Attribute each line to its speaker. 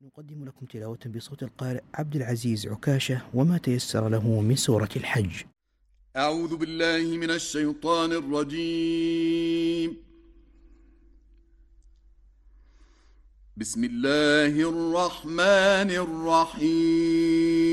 Speaker 1: نقدم لكم تلاوة بصوت القارئ عبد العزيز عكاشة وما تيسر له من سورة الحج.
Speaker 2: أعوذ بالله من الشيطان الرجيم. بسم الله الرحمن الرحيم.